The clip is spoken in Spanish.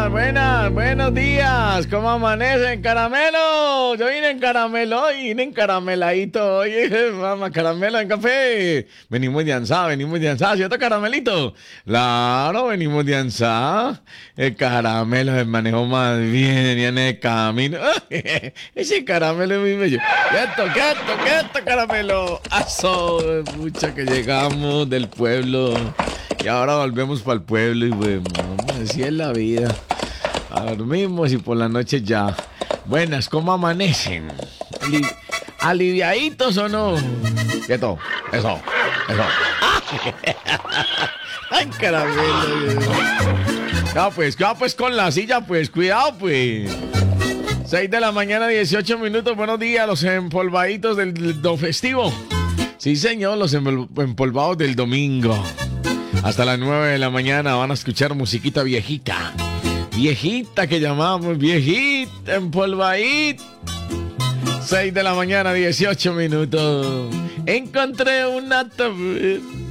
buenos días. ¿Cómo amanecen, caramelo? Yo vine en caramelo hoy, vine en carameladito. Oye, mamá, caramelo en café. Venimos de Ansá, ¿cierto, caramelito? Claro, venimos de Ansá. El caramelo se manejó más bien, viene de camino. Ese caramelo es muy bello. Quieto, caramelo. Aso, mucha que llegamos del pueblo. Y ahora volvemos para el pueblo y bueno, así es la vida. Dormimos y por la noche ya. Buenas, ¿cómo amanecen? ¿Aliviaditos o no? Quieto, eso. Ay, caramelo. Ya pues con la silla, pues, cuidado, pues. 6 de la mañana, 18 minutos. Buenos días, los empolvaditos del festivo. Sí, señor, los empolvados del domingo. Hasta las 9 de la mañana van a escuchar musiquita viejita. Viejita que llamamos, viejita, empolvadita. 6 de la mañana, 18 minutos. Encontré una